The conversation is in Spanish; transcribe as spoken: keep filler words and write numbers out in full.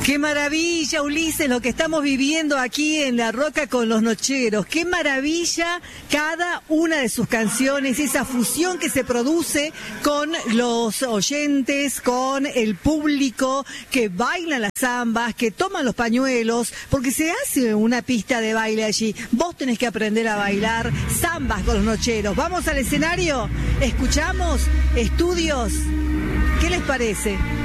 Qué maravilla, Ulises, lo que estamos viviendo aquí en La Roca con los Nocheros. Qué maravilla cada una de sus canciones, esa fusión que se produce con los oyentes, con el público que bailan las zambas, que toman los pañuelos, porque se hace una pista de baile allí. Vos tenés que aprender a bailar zambas con los Nocheros. Vamos al escenario, escuchamos, estudios. ¿Qué les parece?